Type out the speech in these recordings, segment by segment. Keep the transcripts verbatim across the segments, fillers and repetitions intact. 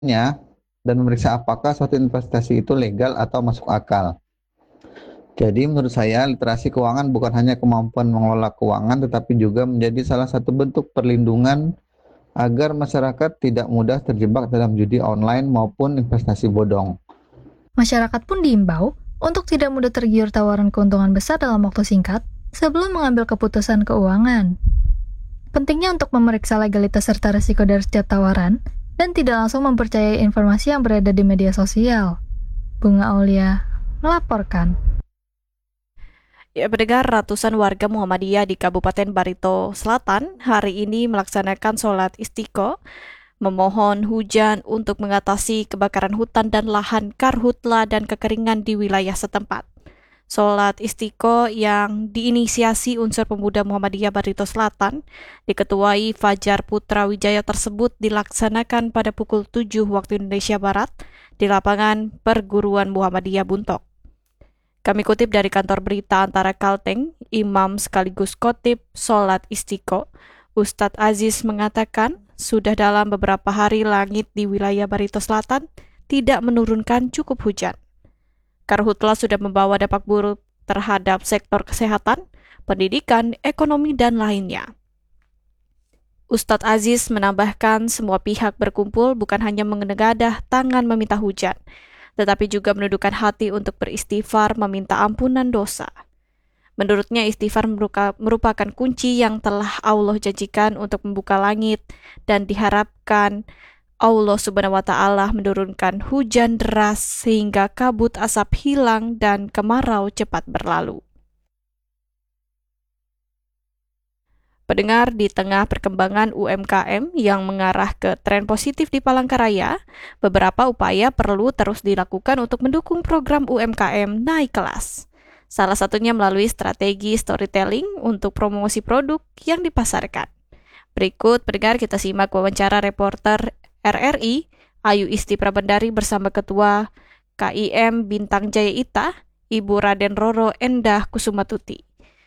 dan memeriksa apakah suatu investasi itu legal atau masuk akal. Jadi menurut saya literasi keuangan bukan hanya kemampuan mengelola keuangan tetapi juga menjadi salah satu bentuk perlindungan agar masyarakat tidak mudah terjebak dalam judi online maupun investasi bodong. Masyarakat pun diimbau untuk tidak mudah tergiur tawaran keuntungan besar dalam waktu singkat sebelum mengambil keputusan keuangan. Pentingnya untuk memeriksa legalitas serta risiko dari setiap tawaran dan tidak langsung mempercayai informasi yang beredar di media sosial. Bunga Aulia melaporkan. Ya, pendengar, ratusan warga Muhammadiyah di Kabupaten Barito Selatan hari ini melaksanakan sholat istiqo, memohon hujan untuk mengatasi kebakaran hutan dan lahan, karhutla dan kekeringan di wilayah setempat. Sholat istiqo yang diinisiasi unsur pemuda Muhammadiyah Barito Selatan, diketuai Fajar Putra Wijaya tersebut dilaksanakan pada pukul tujuh waktu Indonesia Barat di lapangan perguruan Muhammadiyah Buntok. Kami kutip dari kantor berita Antara Kalteng, imam sekaligus khotib sholat istiqo, Ustadz Aziz mengatakan sudah dalam beberapa hari langit di wilayah Barito Selatan tidak menurunkan cukup hujan. Karhutla sudah membawa dampak buruk terhadap sektor kesehatan, pendidikan, ekonomi, dan lainnya. Ustadz Aziz menambahkan semua pihak berkumpul bukan hanya mengenadah tangan meminta hujan, tetapi juga menundukkan hati untuk beristighfar meminta ampunan dosa. Menurutnya istighfar merupakan kunci yang telah Allah janjikan untuk membuka langit dan diharapkan Allah Subhanahu wa Ta'ala menurunkan hujan deras sehingga kabut asap hilang dan kemarau cepat berlalu. Pendengar, di tengah perkembangan U M K M yang mengarah ke tren positif di Palangkaraya, beberapa upaya perlu terus dilakukan untuk mendukung program U M K M naik kelas. Salah satunya melalui strategi storytelling untuk promosi produk yang dipasarkan. Berikut, pendengar, kita simak wawancara reporter R R I, Ayu Isti Prabandari bersama Ketua K I M Bintang Jaya Ita, Ibu Raden Roro Endah Kusumatuti.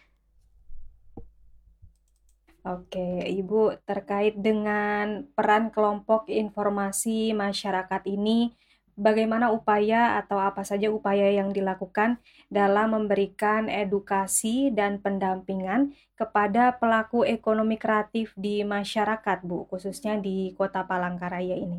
Oke, Ibu, terkait dengan peran kelompok informasi masyarakat ini, bagaimana upaya atau apa saja upaya yang dilakukan dalam memberikan edukasi dan pendampingan kepada pelaku ekonomi kreatif di masyarakat, Bu, khususnya di Kota Palangkaraya ini?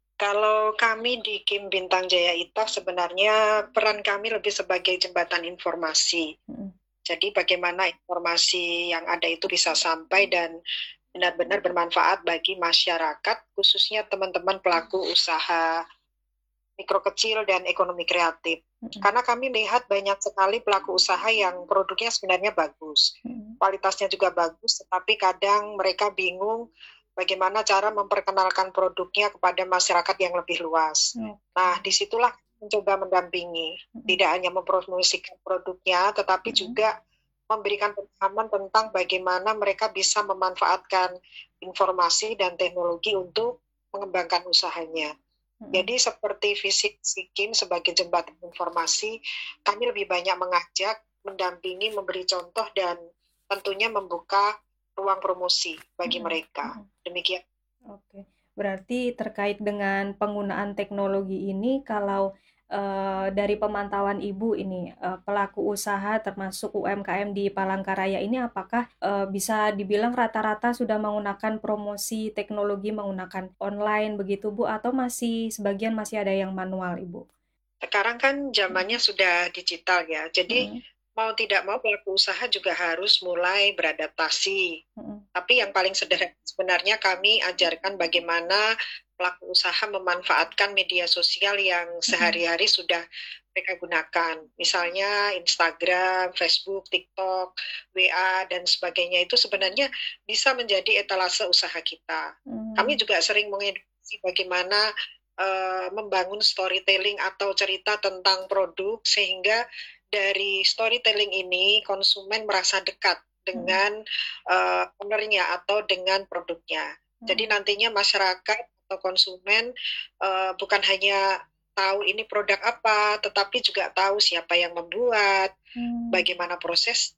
Kalau kami di Kim Bintang Jaya Ita sebenarnya peran kami lebih sebagai jembatan informasi. Hmm. Jadi bagaimana informasi yang ada itu bisa sampai dan benar-benar bermanfaat bagi masyarakat, khususnya teman-teman pelaku usaha mikro kecil dan ekonomi kreatif. Hmm. Karena kami melihat banyak sekali pelaku usaha yang produknya sebenarnya bagus, hmm. kualitasnya juga bagus, tetapi kadang mereka bingung bagaimana cara memperkenalkan produknya kepada masyarakat yang lebih luas. Hmm. Nah, disitulah mencoba mendampingi, hmm. tidak hanya mempromosikan produknya, tetapi hmm. juga memberikan pemahaman tentang bagaimana mereka bisa memanfaatkan informasi dan teknologi untuk mengembangkan usahanya. Hmm. Jadi seperti visi Sikim sebagai jembatan informasi, kami lebih banyak mengajak, mendampingi, memberi contoh, dan tentunya membuka ruang promosi bagi hmm. mereka. Demikian. Oke, berarti terkait dengan penggunaan teknologi ini, kalau uh, dari pemantauan Ibu ini, uh, pelaku usaha termasuk U M K M di Palangkaraya ini, apakah uh, bisa dibilang rata-rata sudah menggunakan promosi teknologi menggunakan online begitu, Bu, atau masih sebagian masih ada yang manual, Ibu? Sekarang kan zamannya hmm. sudah digital ya, jadi hmm. mau tidak mau pelaku usaha juga harus mulai beradaptasi. Hmm. Tapi yang paling sederhana sebenarnya kami ajarkan bagaimana pelaku usaha memanfaatkan media sosial yang sehari-hari hmm. sudah mereka gunakan. Misalnya Instagram, Facebook, TikTok, W A, dan sebagainya itu sebenarnya bisa menjadi etalase usaha kita. Hmm. Kami juga sering mengedukasi bagaimana uh, membangun storytelling atau cerita tentang produk sehingga dari storytelling ini konsumen merasa dekat dengan uh, ownernya atau dengan produknya. Hmm. Jadi nantinya masyarakat atau konsumen uh, bukan hanya tahu ini produk apa, tetapi juga tahu siapa yang membuat, hmm. bagaimana prosesnya,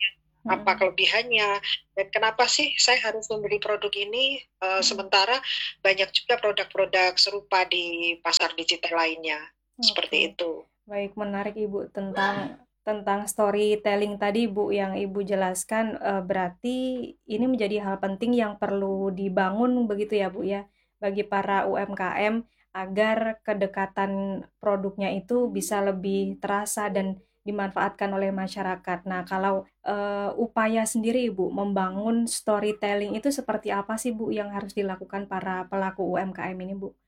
apa Mm-mm. kelebihannya, dan kenapa sih saya harus membeli produk ini, uh, Mm-mm. sementara banyak juga produk-produk serupa di pasar digital lainnya. Seperti Oke. itu. Baik, menarik Ibu tentang tentang storytelling tadi Bu yang Ibu jelaskan, eh, berarti ini menjadi hal penting yang perlu dibangun begitu ya Bu ya bagi para U M K M agar kedekatan produknya itu bisa lebih terasa dan dimanfaatkan oleh masyarakat. Nah, kalau eh, upaya sendiri Ibu membangun storytelling itu seperti apa sih Bu yang harus dilakukan para pelaku U M K M ini Bu?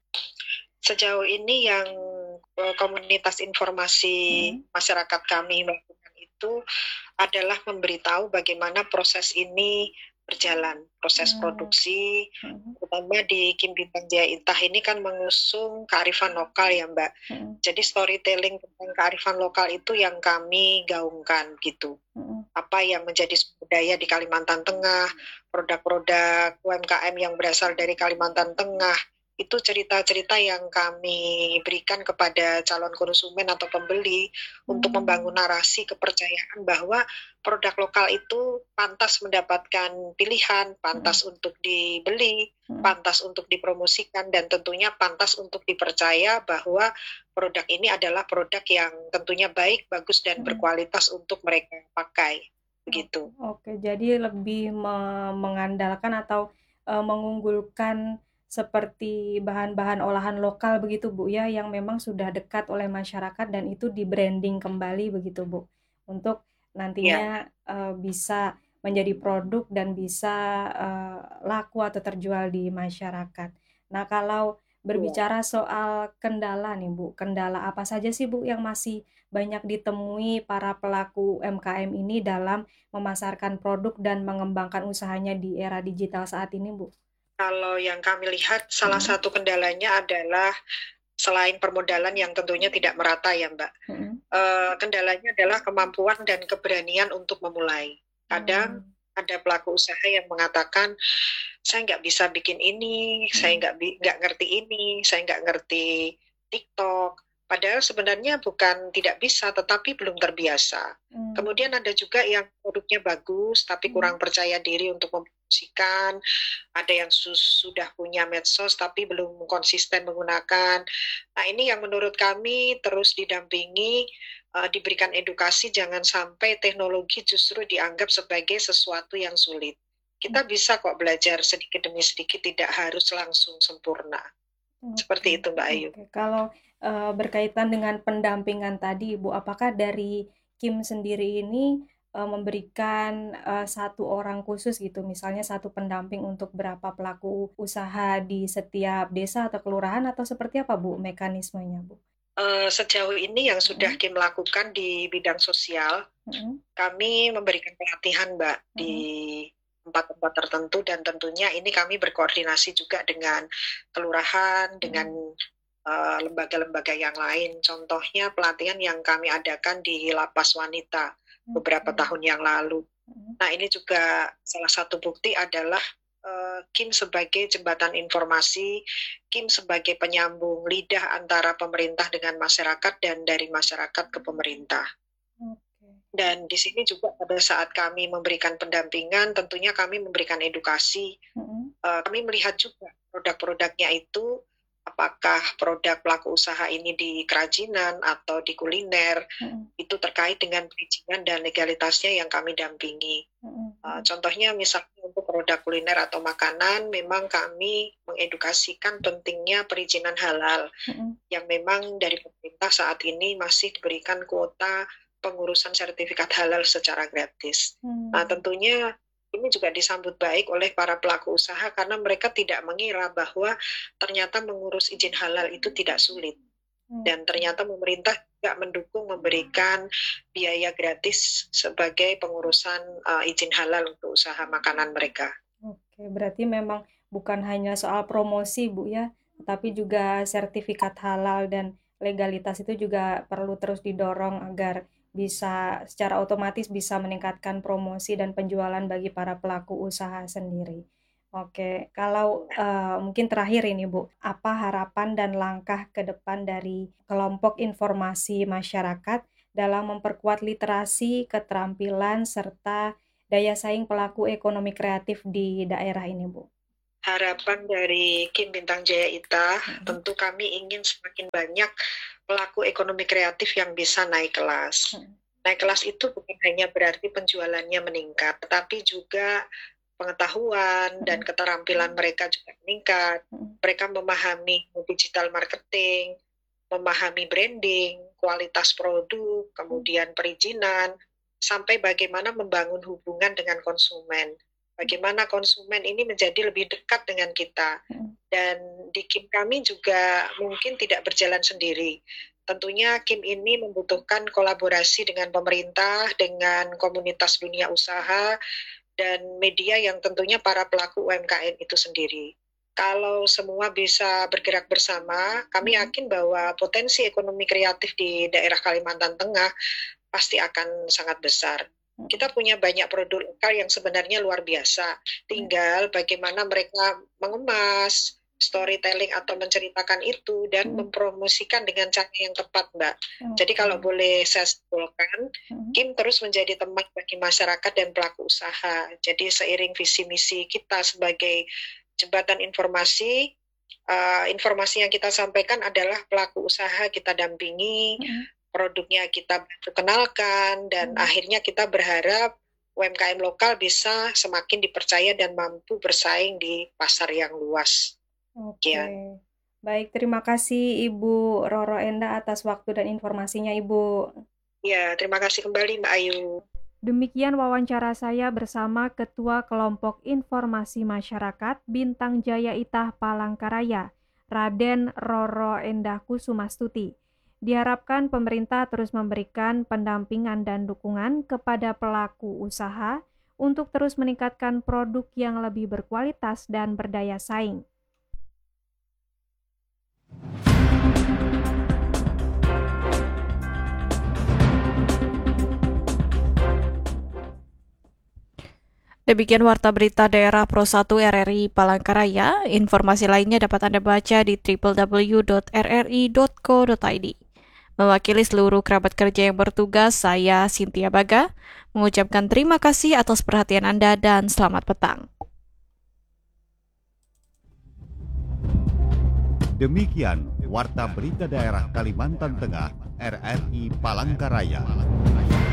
Sejauh ini yang uh, komunitas informasi Mm-mm. masyarakat kami melakukan itu adalah memberitahu bagaimana proses ini berjalan, proses Mm. produksi, Mm. terutama di Kim Bintang Jaya Intah ini kan mengusung kearifan lokal ya Mbak. Mm. Jadi storytelling tentang kearifan lokal itu yang kami gaungkan gitu. Mm. Apa yang menjadi budaya di Kalimantan Tengah, produk-produk U M K M yang berasal dari Kalimantan Tengah, itu cerita-cerita yang kami berikan kepada calon konsumen atau pembeli untuk membangun narasi kepercayaan bahwa produk lokal itu pantas mendapatkan pilihan, pantas untuk dibeli, pantas untuk dipromosikan, dan tentunya pantas untuk dipercaya bahwa produk ini adalah produk yang tentunya baik, bagus, dan berkualitas untuk mereka pakai. Begitu. Oke, jadi lebih me- mengandalkan atau uh, mengunggulkan seperti bahan-bahan olahan lokal begitu Bu ya, yang memang sudah dekat oleh masyarakat dan itu di branding kembali begitu Bu, untuk nantinya uh, bisa menjadi produk dan bisa uh, laku atau terjual di masyarakat. Nah, kalau berbicara soal kendala nih Bu, kendala apa saja sih Bu yang masih banyak ditemui para pelaku U M K M ini dalam memasarkan produk dan mengembangkan usahanya di era digital saat ini, Bu? Kalau yang kami lihat, salah hmm. satu kendalanya adalah selain permodalan yang tentunya tidak merata ya Mbak, hmm. uh, kendalanya adalah kemampuan dan keberanian untuk memulai. Kadang hmm. ada pelaku usaha yang mengatakan, saya nggak bisa bikin ini, hmm. saya nggak nggak ngerti ini, saya nggak ngerti TikTok. Padahal sebenarnya bukan tidak bisa, tetapi belum terbiasa. Hmm. Kemudian ada juga yang produknya bagus, tapi kurang percaya diri untuk mempromosikan. Ada yang sudah punya medsos, tapi belum konsisten menggunakan. Nah, ini yang menurut kami terus didampingi, uh, diberikan edukasi, jangan sampai teknologi justru dianggap sebagai sesuatu yang sulit. Kita bisa kok belajar sedikit demi sedikit, tidak harus langsung sempurna. Okay. Seperti itu Mbak Ayu. Okay. Kalau uh, berkaitan dengan pendampingan tadi Ibu, apakah dari Kim sendiri ini uh, memberikan uh, satu orang khusus gitu, misalnya satu pendamping untuk berapa pelaku usaha di setiap desa atau kelurahan, atau seperti apa Bu mekanismenya Bu? Uh, sejauh ini yang sudah hmm. Kim lakukan di bidang sosial, hmm. kami memberikan pelatihan Mbak hmm. di tempat-tempat tertentu, dan tentunya ini kami berkoordinasi juga dengan kelurahan, dengan uh, lembaga-lembaga yang lain. Contohnya pelatihan yang kami adakan di Lapas Wanita beberapa tahun yang lalu. Nah, ini juga salah satu bukti adalah uh, Kim sebagai jembatan informasi, Kim sebagai penyambung lidah antara pemerintah dengan masyarakat dan dari masyarakat ke pemerintah. Dan di sini juga pada saat kami memberikan pendampingan, tentunya kami memberikan edukasi. Mm-hmm. Uh, kami melihat juga produk-produknya itu, apakah produk pelaku usaha ini di kerajinan atau di kuliner, mm-hmm. itu terkait dengan perizinan dan legalitasnya yang kami dampingi. Mm-hmm. Uh, contohnya misalnya untuk produk kuliner atau makanan, memang kami mengedukasikan pentingnya perizinan halal, mm-hmm. yang memang dari pemerintah saat ini masih diberikan kuota pengurusan sertifikat halal secara gratis. Hmm. Nah, tentunya ini juga disambut baik oleh para pelaku usaha karena mereka tidak mengira bahwa ternyata mengurus izin halal itu tidak sulit. Hmm. Dan ternyata pemerintah juga mendukung memberikan biaya gratis sebagai pengurusan uh, izin halal untuk usaha makanan mereka. Oke, berarti memang bukan hanya soal promosi, Bu ya, tapi juga sertifikat halal dan legalitas itu juga perlu terus didorong agar bisa secara otomatis bisa meningkatkan promosi dan penjualan bagi para pelaku usaha sendiri. Oke, kalau uh, mungkin terakhir ini Bu, apa harapan dan langkah ke depan dari kelompok informasi masyarakat dalam memperkuat literasi, keterampilan, serta daya saing pelaku ekonomi kreatif di daerah ini, Bu? Harapan dari Kim Bintang Jaya Ita, hmm. tentu kami ingin semakin banyak pelaku ekonomi kreatif yang bisa naik kelas. Hmm. Naik kelas itu bukan hanya berarti penjualannya meningkat, tetapi juga pengetahuan dan keterampilan mereka juga meningkat. Mereka memahami digital marketing, memahami branding, kualitas produk, kemudian perizinan, sampai bagaimana membangun hubungan dengan konsumen. Bagaimana konsumen ini menjadi lebih dekat dengan kita. Dan di Kim kami juga mungkin tidak berjalan sendiri. Tentunya Kim ini membutuhkan kolaborasi dengan pemerintah, dengan komunitas dunia usaha, dan media yang tentunya para pelaku U M K M itu sendiri. Kalau semua bisa bergerak bersama, kami yakin bahwa potensi ekonomi kreatif di daerah Kalimantan Tengah pasti akan sangat besar. Kita punya banyak produk lokal yang sebenarnya luar biasa. Tinggal bagaimana mereka mengemas, storytelling atau menceritakan itu dan hmm. mempromosikan dengan cara yang tepat, Mbak. Okay. Jadi kalau boleh saya simpulkan, hmm. Kim terus menjadi teman bagi masyarakat dan pelaku usaha. Jadi seiring visi misi kita sebagai jembatan informasi, uh, informasi yang kita sampaikan adalah pelaku usaha kita dampingi, hmm. produknya kita kenalkan, dan hmm. akhirnya kita berharap U M K M lokal bisa semakin dipercaya dan mampu bersaing di pasar yang luas. Oke, ya. Baik, terima kasih Ibu Roro Endah atas waktu dan informasinya, Ibu. Ya, terima kasih kembali Mbak Ayu. Demikian wawancara saya bersama Ketua Kelompok Informasi Masyarakat Bintang Jaya Itah Palangkaraya, Raden Roro Endah Kusumastuti. Diharapkan pemerintah terus memberikan pendampingan dan dukungan kepada pelaku usaha untuk terus meningkatkan produk yang lebih berkualitas dan berdaya saing. Demikian Warta Berita Daerah Pro satu R R I Palangkaraya. Informasi lainnya dapat Anda baca di w w w dot r r i dot co dot i d. Mewakili seluruh kerabat kerja yang bertugas, saya Cynthia Baga mengucapkan terima kasih atas perhatian Anda dan selamat petang. Demikian Warta Berita Daerah Kalimantan Tengah R R I Palangkaraya.